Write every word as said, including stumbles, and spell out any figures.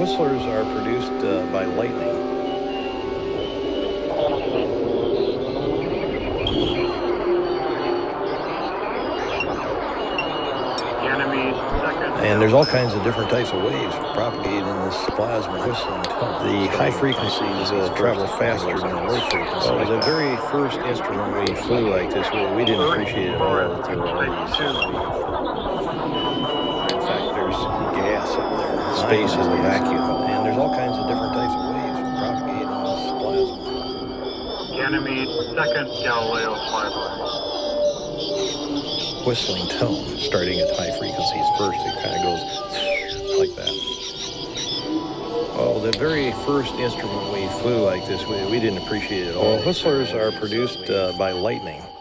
whistlers are produced uh, by lightning. And there's all kinds of different types of waves propagated in this plasma whistling tone. The high frequencies uh, travel faster than the low frequencies. Well, the very first instrument we flew like this, we, we didn't appreciate at all that there were all these. In fact, there's gas up there. Space is the vacuum. And there's all kinds of different types of waves propagated in this plasma. Ganymede, second Galileo flyby. Whistling tone, starting at high frequencies first, it kind of goes like that. Well, the very first instrument we flew like this, we, we didn't appreciate it at all. Well, whistlers are produced uh, by lightning.